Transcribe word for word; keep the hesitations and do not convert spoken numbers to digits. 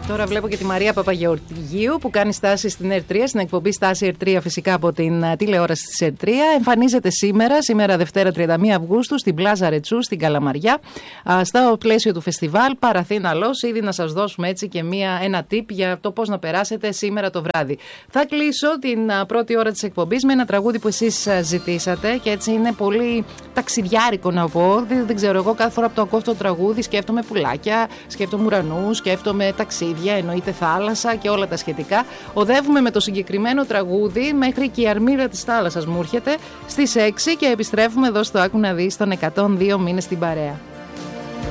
Τώρα βλέπω και τη Μαρία Παπαγεωργίου που κάνει στάση στην Ερ τρία, στην εκπομπή Στάση Ερ τρία φυσικά από την τηλεόραση της Ερ τρία. Εμφανίζεται σήμερα, σήμερα Δευτέρα τριάντα μία Αυγούστου, στην Πλάζα Ρετσού, στην Καλαμαριά, στο πλαίσιο του φεστιβάλ Παραθήνα Λος. Ήδη να σας δώσουμε έτσι και μία, ένα tip για το πώς να περάσετε σήμερα το βράδυ. Θα κλείσω την πρώτη ώρα της εκπομπής με ένα τραγούδι που εσείς ζητήσατε και έτσι είναι πολύ ταξιδιάρικο να πω. Δεν, δεν ξέρω, εγώ κάθε φορά που το ακούω αυτό το τραγούδι σκέφτομαι πουλάκια, σκέφτομαι ουρανούς, σκέφτομαι ταξίδια, εννοείται θάλασσα και όλα τα σχετικά. Οδεύουμε με το συγκεκριμένο τραγούδι μέχρι και η αρμύρα της θάλασσας μου έρχεται στις έξι και επιστρέφουμε εδώ στο Άκου να δεις των εκατόν δύο μήνες στην παρέα.